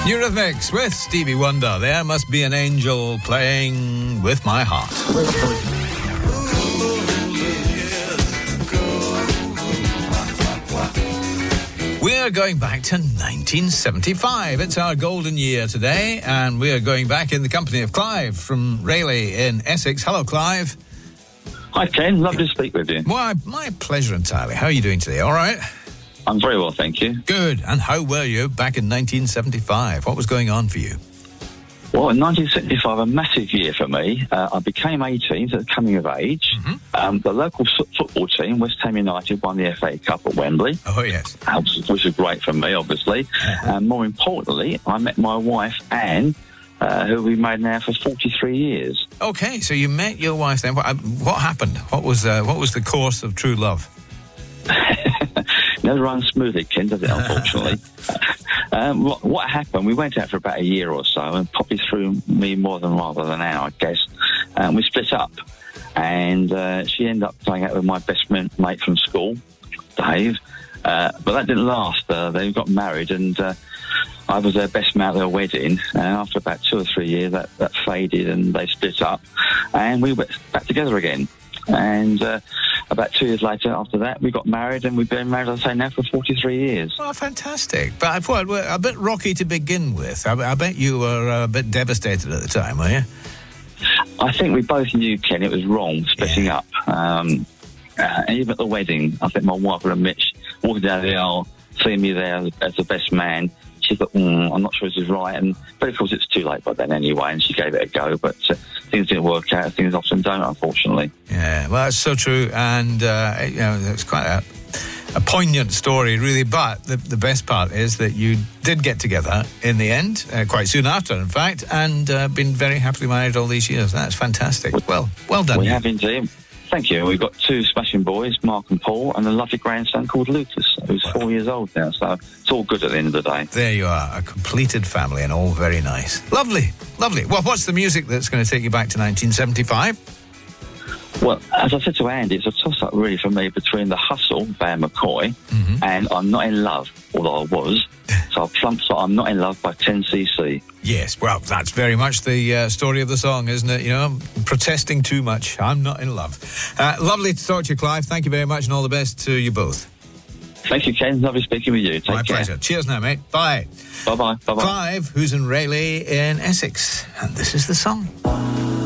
Eurythmics with Stevie Wonder. There must be an angel playing with my heart. We're going back to 1975. It's our golden year today, and we're going back in the company of Clive from Rayleigh in Essex. Hello, Clive. Hi, Ken. Lovely to speak with you. My pleasure entirely. How are you doing today? All right? I'm very well, thank you. Good. And how were you back in 1975? What was going on for you? Well, in 1975, a massive year for me. I became 18, so coming of age. Mm-hmm. The local football team, West Ham United, won the FA Cup at Wembley. Oh, yes. Which was great for me, obviously. And more importantly, I met my wife, Anne, who we've made now for 43 years. Okay, so you met your wife then. What happened? What was the course of true love? Never runs smoothly, Ken, does it, unfortunately? What happened, we went out for about a year or so, and probably threw me more than rather than an hour, I guess. We split up, and she ended up playing out with my best mate from school, Dave. But that didn't last. They got married, and I was their best man at their wedding. And after about 2 or 3 years, that faded, and they split up, and we went back together again. And about 2 years later, after that, we got married, and we've been married, as I say, now for 43 years. Oh, fantastic. But a bit rocky to begin with. I bet you were a bit devastated at the time, were you? I think we both knew, Ken, it was wrong, splitting up. And even at the wedding, I think my wife would admit, walking down the aisle, seeing me there as the best man, she thought, I'm not sure this is right. But of course, it's too late by then anyway, and she gave it a go. But things didn't work out. Things often don't, unfortunately. Yeah, well, that's so true. And, it's quite a poignant story, really. But the best part is that you did get together in the end, quite soon after, in fact, and been very happily married all these years. That's fantastic. Well done. We have indeed. Thank you. We've got 2 smashing boys, Mark and Paul, and a lovely grandson called Lucas, who's 4 years old now, so it's all good at the end of the day. There you are, a completed family and all very nice. Lovely, lovely. Well, what's the music that's going to take you back to 1975? Well, as I said to Andy, it's a toss-up really for me between The Hustle by McCoy and I'm Not in Love, although I was. So I'll plump for I'm Not in Love by 10cc. Yes, well, that's very much the story of the song, isn't it? You know, protesting too much. I'm not in love. Lovely to talk to you, Clive. Thank you very much, and all the best to you both. Thank you, Ken. Lovely speaking with you. Take care. My pleasure. Cheers now, mate. Bye. Bye-bye. Bye-bye. Clive, who's in Rayleigh in Essex. And this is the song.